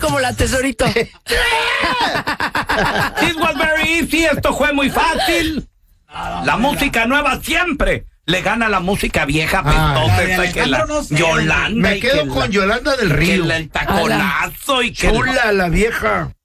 como la Tesorito. This was very easy. Esto fue muy fácil. La música nueva siempre le gana a la música vieja pestosa. Que la Yolanda. Me quedo con Yolanda del Río. El taconazo y que chula la vieja.